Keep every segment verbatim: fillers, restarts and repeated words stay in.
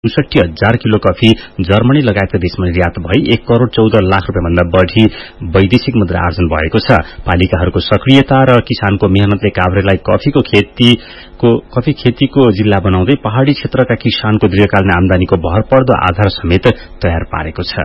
उनसठी हजार kilo coffee Germany लगायतका देशमा निर्यात भई एक करोड़ चौध लाख रुपियाँ भन्दा बढ़ी वैदेशिक मुद्रा आर्जन भएको छ। पालिकाहरूको सक्रियता र किसानको मेहनतले काभ्रेलाई कफीको खेतीको कफी खेतीको जिल्ला बनाउँदै पहाड़ी क्षेत्रका किसानको दीर्घकालीन आमदानीको भरपर्दो आधार समेत तयार पारेको छ।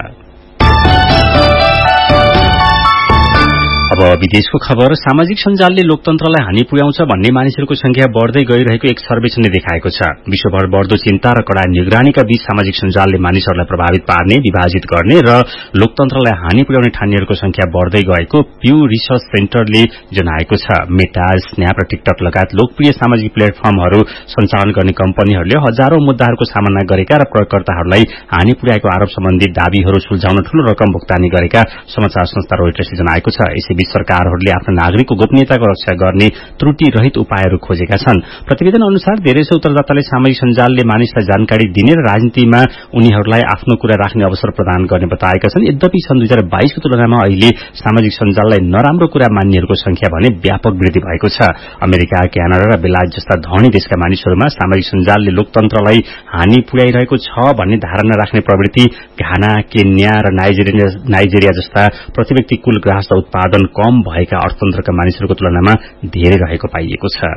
अब विदेशको खबर। सामाजिक सञ्जालले लोकतन्त्रलाई हानि पुर्याउँछ भन्ने मानिसहरूको संख्या बढ़दै गइरहेको एक सर्वेक्षणले देखाएको छ। विश्वभर बढ़दो चिन्ता र कड़ा निगरानीका बीच सामाजिक सञ्जालले मानिसहरूलाई प्रभावित पार्ने, विभाजित गर्ने र लोकतन्त्रलाई हानि पुर्याउने ठान्नेहरूको संख्या बढ़दै गएको प्यू रिसर्च सेन्टरले जनाएको छ। मेटा, स्न्याप र टिकटक लगायत लोकप्रिय सामाजिक प्लेटफर्महरू सञ्चालन गर्ने कम्पनीहरूले हजारौं मुद्दाहरूको सामना गरेका र प्रयोगकर्ताहरूलाई हानि पुर्याएको आरोप सम्बन्धी दावीहरू सुल्झाउन ठूलो रकम भुक्तानी गरेका समाचार संस्था रोइटर्सले जनाएको छ। यसैबीच सरकारहरूले आफ्ना नागरिकको गोपनीयताको रक्षा गर्ने त्रुटि रहित उपायहरू खोजेका छन्। प्रतिवेदन अनुसार धेरैसो उत्तरदाताले सामाजिक सञ्जालले मानिसलाई जानकारी दिने र राजनीतिमा उनीहरूलाई आफ्नो कुरा राख्ने अवसर प्रदान गर्ने बताएका छन्। यद्यपि सन् दुई हजार बाइसको तुलनामा अहिले सामाजिक सञ्जाललाई नराम्रो कुरा मान्नेहरूको संख्या भने व्यापक वृद्धि भएको छ। अमेरिका, क्यानाडा र बेलायत जस्ता धनी देशका मानिसहरूमा सामाजिक सञ्जालले लोकतन्त्रलाई हानि पुर्याइरहेको छ भन्ने धारणा राख्ने प्रवृत्ति घाना, केन्या र नाइजेरिया, नाइजेरिया जस्ता प्रतिव्यक्ति कुल ग्राहस्थ उत्पादन कम भएका अर्थतन्त्रका मानिसहरूको तुलनामा धेरै रहेको पाइएको छ।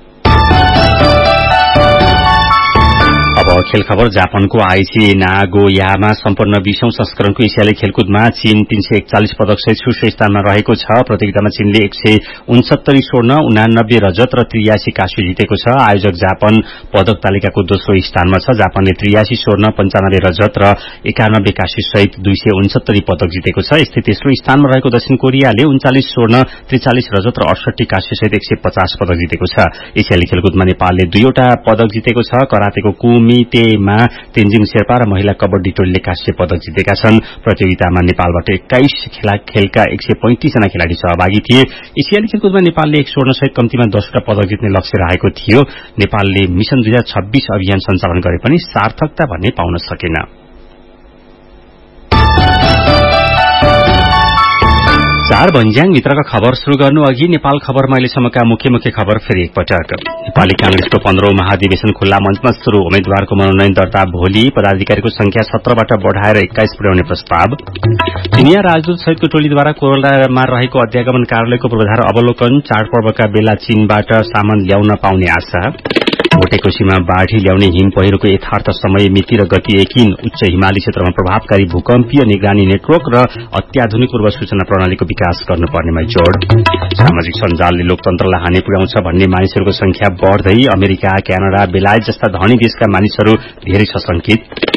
अब खेल खबर। जापानको आइची नागोयामा सम्पन्न बीसौं संस्करणको एसियाली खेलकुदमा चीन तीन सय एकचालिस पदक सहित शीर्ष स्थानमा रहेको छ। प्रतियोगितामा चीनले एक सय उनसत्तरी स्वर्ण, उनानब्बे रजत र त्रियासी काँस्य जितेको छ। आयोजक जापान पदक तालिकाको दोस्रो स्थानमा छ। जापानले त्रियासी स्वर्ण, पञ्चानब्बे रजत र एकानब्बे काँस्य सहित दुई सय उनसत्तरी पदक जितेको छ। यस्तै तेस्रो स्थानमा रहेको दक्षिण कोरियाले उन्चालिस स्वर्ण, त्रिचालिस रजत र अडसठी काँस्य सहित एक सय पचास पदक जितेको छ। एसियाली खेलकुदमा नेपालले दुईवटा पदक जितेको छ। करातेको कुमितेमा तेन्जिङ शेर्पा र महिला कबड्डी टोलीले काँस्य पदक जितेका छन्। प्रतियोगितामा नेपालबाट एक्काइस खेलका एक सय पैंतिस जना खेलाड़ी सहभागी थिए। एसियाली खेलकुदमा नेपालले एक स्वर्ण सहित कम्तीमा दसवटा पदक जित्ने लक्ष्य राखेको थियो। नेपालले मिशन दुई हजार छब्बीस अभियान सञ्चालन गरे पनि सार्थकता भन्ने पाउन सकेन। चार भन्ज्याङ भित्रका खबर शुरू गर्नु अघि नेपाल खबरमा अहिलेसम्मका मुख्य मुख्य खबर फेरि एकपटक। नेपाली कांग्रेसको पन्ध्रौं महाधिवेशन खुल्ला मञ्चमा शुरू। उम्मेद्वारको मनोनयन दर्ता भोलि। पदाधिकारीको संख्या सत्रबाट बढ़ाएर एक्काइस पुर्याउने प्रस्ताव। चिनिया राजदूत सहितको टोलीद्वारा कोरोलामा रहेको अध्यागमन कार्यालयको पूर्वाधार अवलोकन। चाडपर्वका बेला चीनबाट सामान ल्याउन पाउने आशा। भोटेकोशीमा बाढ़ी ल्याउने हिम पहिरोको यथार्थ समय, मिति र गति एकिन। उच्च हिमाली क्षेत्रमा प्रभावकारी भूकम्पीय निगरानी नेटवर्क र अत्याधुनिक पूर्व सूचना प्रणालीको विकास गर्नुपर्नेमा जोड़। सामाजिक सञ्जालले लोकतन्त्रलाई हानि पुर्याउँछ भन्ने मानिसहरूको संख्या बढ़दै। अमेरिका, क्यानाडा, बेलायत जस्ता धनी देशका मानिसहरू धेरै सशंकित।